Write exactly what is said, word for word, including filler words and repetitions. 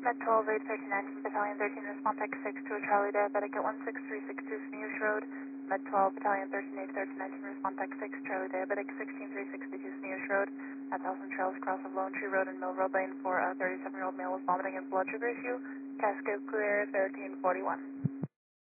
Med twelve eight thirteen nineteen Battalion thirteen, response X six to a Charlie diabetic at one six three six two Sneers Road. Med twelve Battalion thirteen eight thirteen nineteen, response X six, Charlie diabetic sixteen three sixty-two Sneers Road. At Thousand Trails, cross of Lone Tree Road and Mill Road Lane for a thirty-seven year old male with vomiting and blood sugar issue. Cascade clear thirteen forty-one.